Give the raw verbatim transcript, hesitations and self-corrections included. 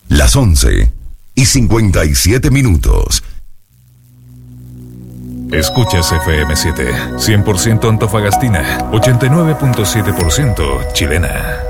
Las once y cincuenta y siete minutos. Escuchas F M siete, cien por ciento Antofagastina, ochenta y nueve punto siete por ciento chilena.